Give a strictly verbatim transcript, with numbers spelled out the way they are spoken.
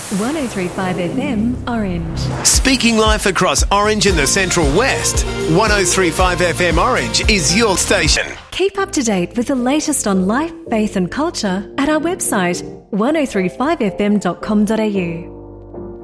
one oh three point five F M, Orange. Speaking life across Orange and the Central West, one oh three point five F M Orange is your station. Keep up to date with the latest on life, faith and culture at our website, one oh three five f m dot com dot a u.